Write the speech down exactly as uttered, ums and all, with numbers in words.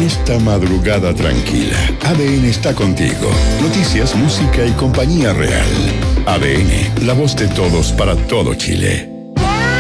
esta madrugada tranquila. A D N está contigo. Noticias, música y compañía real. A D N, la voz de todos para todo Chile.